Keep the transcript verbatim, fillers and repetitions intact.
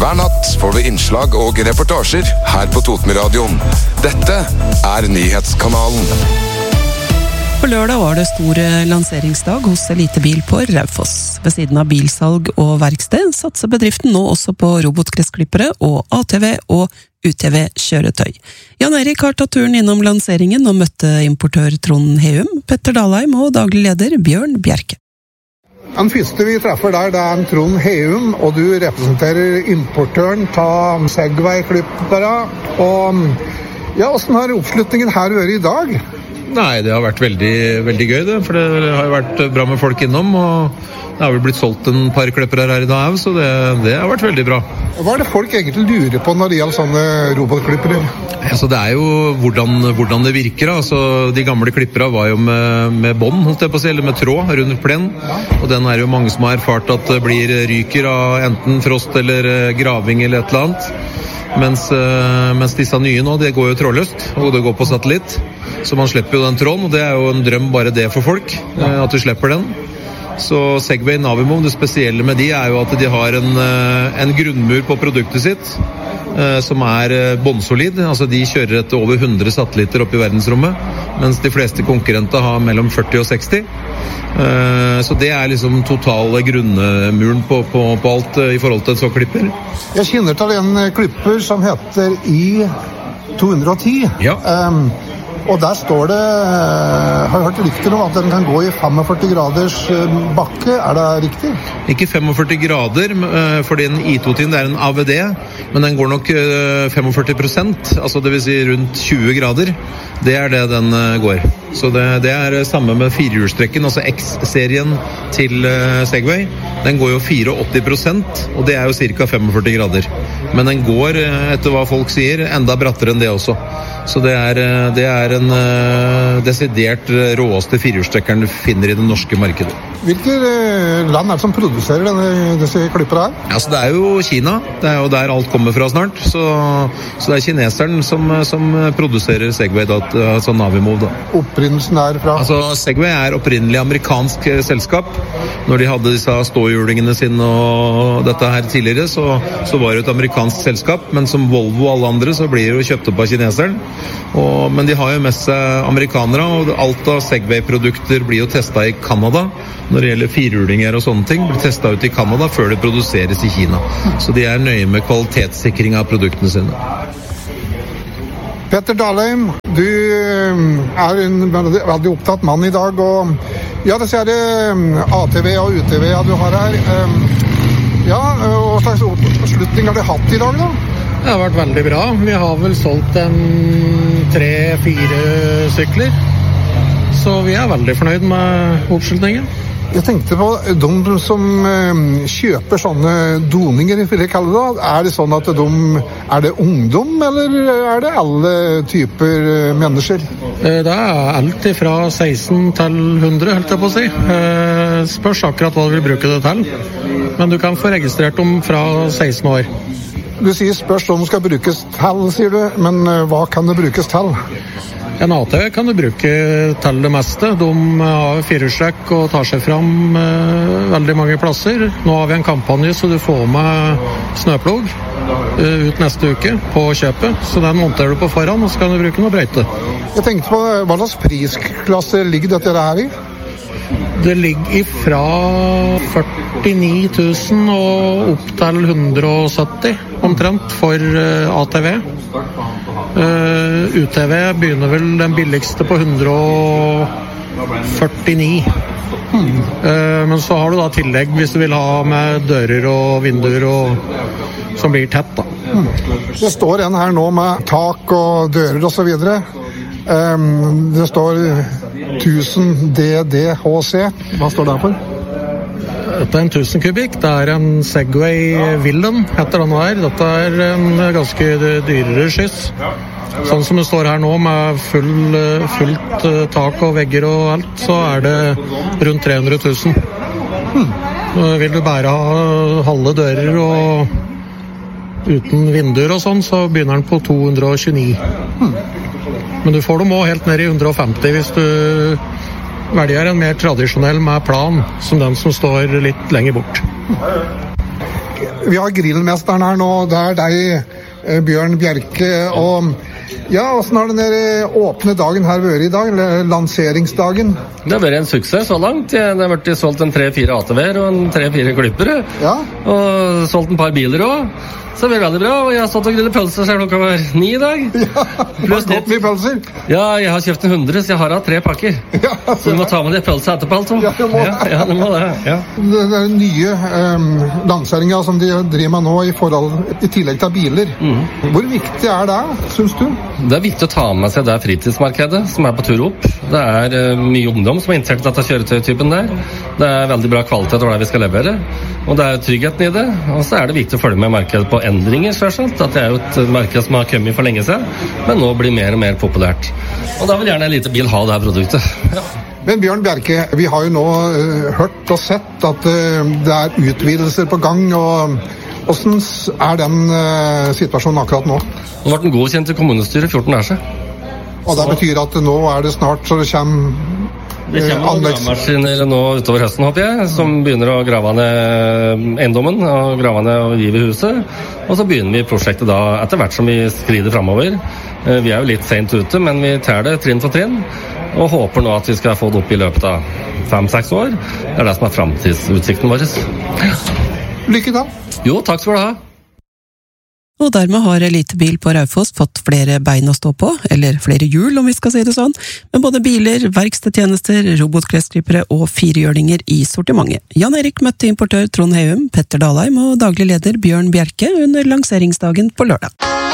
Hver natt får du innslag og reportasjer her på Totenradioen. Dette er Nyhetskanalen. På lørdag var det stor lanseringsdag hos Elitebil på Raufoss. Ved siden av bilsalg og verksted satser bedriften nå også på robotgressklippere og A T V og U T V-kjøretøy. Jan Erik har tatt turen innom lanseringen og møtte importør Trond Heum, Petter Dalheim og daglig leder Bjørn Bjerke. Den første vi treffer der, det er en Trond Heum, og du representerer importøren av Segway-klippere. Og ja, hvordan har oppslutningen her vært i dag? Nei, det har vært veldig, veldig gøy det, for det har jo vært bra med folk innom, og det har vel blitt solgt en par klippere her i dag, så det, det har vært veldig bra. Hva er det folk egentlig lurer på når det gjelder sånne robotklippere? Altså, det er jo hvordan, hvordan det virker. Altså, de gamle klippere var jo med, med bånd, holdt jeg på å si, eller med tråd rundt plenen, og den er jo mange som har erfart at det blir ryker av enten frost eller graving eller et eller annet. Mens, mens disse nye nå, det går jo trådløst, og det går på satellitt. Så man slipper jo den tråden, og det er jo en drøm bare det for folk, at du slipper den. Så Segway Navimov, det spesielle med de er jo at de har en, en grunnmur på produktet sitt, som er båndsolid. Altså de kjører etter over hundre satellitter opp i verdensrommet, mens de fleste konkurrenter har mellom førti og seksti. Så det er liksom totale grunnmuren på, på, på alt i forhold til en sånn klipper. Jeg kjenner til en klipper som heter I to ti. Ja. Um, og der står det, har jeg hørt rykter om at den kan gå i førtifem graders bakke, er det riktig? Ikke førtifem grader, for den I to ti det er en A V D, men den går nok førtifem prosent, altså det vil si rundt tjue grader. Det er det den går. Så det, det er samme med firehjulstrekken, altså X-serien til Segway. Den går jo åttifire prosent, og det er jo ca. førtifem grader. Men den går, etter hva folk sier, enda brattere enn det også. Så det er, det er en uh, desidert råeste firehjulstrekkeren du finner i det norske markedet. Hvilke land er det som produserer denne, disse klippere her? Altså, det er jo Kina. Det er jo der alt kommer fra snart. Så, så det er kineseren som, som produserer Segway, da, altså Navimov. Da. Opprinnelsen er fra? Altså, Segway er opprinnelig amerikansk selskap. Når de hadde disse ståhjulingene sine og dette her tidligere, så, så var det et amerikansk selskap. Men som Volvo og alle andre, så blir det jo kjøpt opp av kineseren. Og, men de har jo med seg amerikanere, og alt av Segway-produkter blir jo testet i Canada. Når det gjelder firehjulinger og sånne ting, blir testet ut i Canada før det produseres i Kina. Så de er nøye med kvalitetssikring av produktene sine. Petter Dalheim, du er en veldig, veldig opptatt mann i dag, og ja, det ser det A T V og U T V du har her. Ja, hva slags oppslutning har du hatt i dag da? Det har vært veldig bra. Vi har vel solgt en tre-fire sykler. Så vi er veldig fornøyd med oppslutningen. Jeg tenkte på de som kjøper sånne doninger, vil jeg kalle det. Er det sånn at de, er det ungdom, eller er det alle typer mennesker? Det er alt fra seksten til hundre, helt jeg på å si. Spørs akkurat hva du vil bruke det til. Men du kan få registrert dem fra seksten år. Du sier spørs om det skal brukes til, sier du, men hva kan det brukes til? En A T V kan du bruke til det meste. De har firehjulstrekk og tar seg fram eh, veldig mange plasser. Nå har vi en kampanje så du får med snøplog eh, ut neste uke på kjøpet. Så den monterer du på foran, og så kan du bruke noe brøyte. Jeg tenkte på, hva slags prisklasse ligger dette her i? Det ligger fra førtini tusen og opp til hundre og sytti omtrent for A T V. Uh, U T V begynner vel den billigste på hundre og førtini. Hmm. Uh, men så har du da tillegg hvis du vil ha med dører og vinduer og, som blir tett da. Hmm. Det står en her nå med tak og dører og så videre. Um, det står tusen D D H C. Hva står det for? Dette er en tusen kubikk. Det er en Segway Villain, heter den her. Dette er en ganske dyrere skyss. Sånn som det står her nå, med full, fullt tak og vegger og alt, så er det rundt tre hundre tusen. Hmm. Vil du bare ha halve dører og uten vinduer og sånn, så begynner den på to hundre og tjueni. Hmm. Men du får dem også helt ned i hundre og femti hvis du velger en mer tradisjonell med plan, som den som står litt lenger bort. vi har grillmesteren her nå, det er deg, Bjørn Bjerke, og ja, hvordan har den der åpne dagen her vært i dag, lanseringsdagen? Det har vært en suksess så langt. Det har vært solgt en tre-fire A T V-er og en tre-fire klippere, ja. Og solgt en par biler også. Så det blir veldig bra, og jeg har stått og grillet pølser siden klokka var ni i dag. Ja, det var godt mye pølser. Ja, jeg har kjøpt en hundre, så jeg har hatt tre pakker. Ja, så, så du må ta med det pølser etterpå, altså. Ja, det må det. Ja, ja, det må det, ja. Det er nye um, lanseringer som de driver med nå i, forhold, i tillegg til biler. Mm. Hvor viktig er det, synes du? Det er viktig å ta med seg det fritidsmarkedet som er på tur opp. Det er uh, mye ungdom som er interessert i dette kjøretøytypen der. Det er veldig bra kvalitet over det vi skal levere, og det er tryggheten i det. Og så er det viktig å følge med markedet på endringer, selvsagt. At det er jo et marked som har kommet for lenge siden, men nå blir mer og mer populært. Og da vil gjerne en liten bil ha det her produktet. Ja. Men Bjørn Bjerke, vi har jo nå uh, hørt og sett at uh, det er utvidelser på gang, og hvordan er den uh, situasjonen akkurat nå? Nå ble den godkjent i kommunestyret fjorten dager siden. Og det betyr at nå er det snart så det kommer Det kommer noen gravemaskiner nå utover høsten, håper jeg, som begynner å grave ned eiendommen og grave ned og rive huset. Og så begynner vi prosjektet da etter hvert som vi skrider fremover. Vi er jo litt sent ute, men vi tar det trinn for trinn, og håper nå at vi skal få det opp i løpet av fem-seks år. Det er det som er fremtidsutsikten vår. Lykke til! Jo, takk skal du ha. Og dermed har Elitebil på Raufoss fått flere bein å stå på, eller flere hjul om vi skal si det sånn, med både biler, verkstedtjenester, robotklesklippere og firehjørninger i sortimentet. Jan Erik møtte importør Trond Heum, Petter Dalheim og daglig leder Bjørn Bjerke under lanseringsdagen på lørdag.